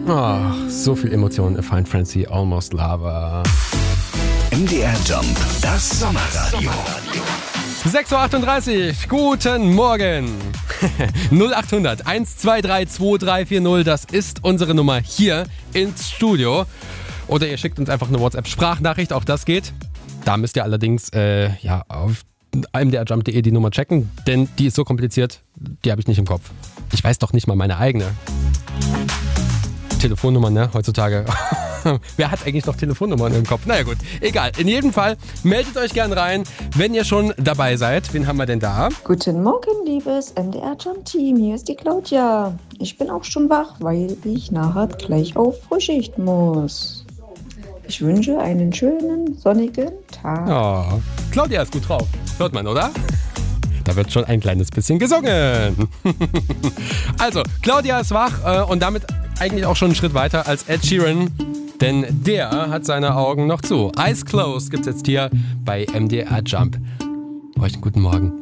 Ach, so viel Emotionen. A Fine Frenzy, Almost Lava. MDR Jump, das Sommerradio. 6.38 Uhr, guten Morgen. 0800 123 2340, das ist unsere Nummer hier ins Studio. Oder ihr schickt uns einfach eine WhatsApp-Sprachnachricht, auch das geht. Da müsst ihr allerdings auf mdrjump.de die Nummer checken, denn die ist so kompliziert, die habe ich nicht im Kopf. Ich weiß doch nicht mal meine eigene. Telefonnummer, ne, heutzutage. Wer hat eigentlich noch Telefonnummern im Kopf? Naja gut, egal. In jedem Fall, meldet euch gern rein, wenn ihr schon dabei seid. Wen haben wir denn da? Guten Morgen, liebes MDR Jump Team. Hier ist die Claudia. Ich bin auch schon wach, weil ich nachher gleich auf Frühschicht muss. Ich wünsche einen schönen, sonnigen Tag. Oh, Claudia ist gut drauf. Hört man, oder? Da wird schon ein kleines bisschen gesungen. Also, Claudia ist wach und damit eigentlich auch schon einen Schritt weiter als Ed Sheeran. Denn der hat seine Augen noch zu. Eyes Closed gibt's jetzt hier bei MDR Jump. Euch einen guten Morgen.